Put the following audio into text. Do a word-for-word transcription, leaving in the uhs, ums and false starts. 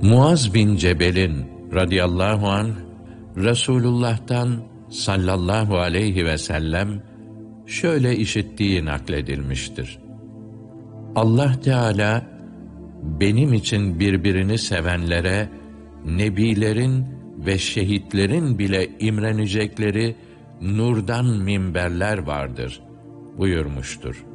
Muaz bin Cebel'in radıyallahu anh, Resulullah'tan sallallahu aleyhi ve sellem şöyle işittiği nakledilmiştir. Allah Teala, benim için birbirini sevenlere, nebilerin ve şehitlerin bile imrenecekleri nurdan minberler vardır buyurmuştur.